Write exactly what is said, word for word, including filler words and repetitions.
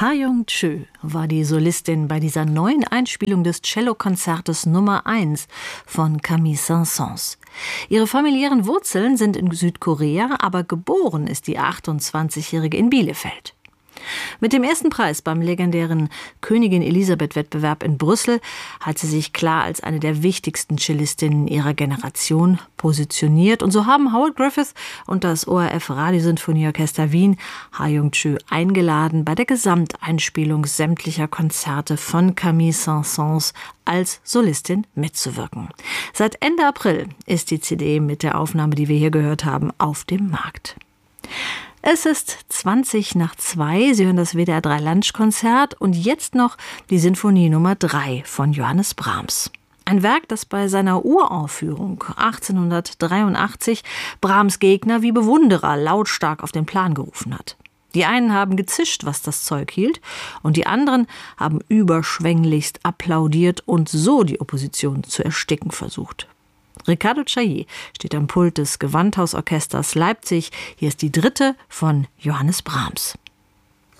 Ha-Young Chö war die Solistin bei dieser neuen Einspielung des Cellokonzertes Nummer eins von Camille Saint-Saëns. Ihre familiären Wurzeln sind in Südkorea, aber geboren ist die achtundzwanzigjährige in Bielefeld. Mit dem ersten Preis beim legendären Königin-Elisabeth-Wettbewerb in Brüssel hat sie sich klar als eine der wichtigsten Cellistinnen ihrer Generation positioniert. Und so haben Howard Griffith und das O R F Radiosinfonieorchester Wien Ha-Young Chö eingeladen, bei der Gesamteinspielung sämtlicher Konzerte von Camille Saint-Saëns als Solistin mitzuwirken. Seit Ende April ist die C D mit der Aufnahme, die wir hier gehört haben, auf dem Markt. Es ist zwanzig nach zwei, Sie hören das W D R drei Lunchkonzert und jetzt noch die Sinfonie Nummer drei von Johannes Brahms. Ein Werk, das bei seiner Uraufführung achtzehnhundertdreiundachtzig Brahms Gegner wie Bewunderer lautstark auf den Plan gerufen hat. Die einen haben gezischt, was das Zeug hielt, und die anderen haben überschwänglichst applaudiert und so die Opposition zu ersticken versucht. Riccardo Chailly steht am Pult des Gewandhausorchesters Leipzig. Hier ist die dritte von Johannes Brahms.